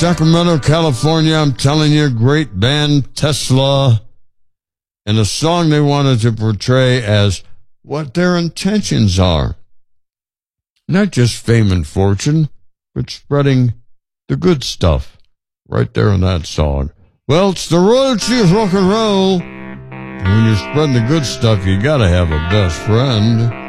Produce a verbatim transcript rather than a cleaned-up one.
Sacramento, California. I'm telling you, great band Tesla, and a song they wanted to portray as what their intentions are. Not just fame and fortune, but spreading the good stuff right there in that song. Well, it's the royalty of rock and roll. And when you're spreading the good stuff, you gotta have a best friend.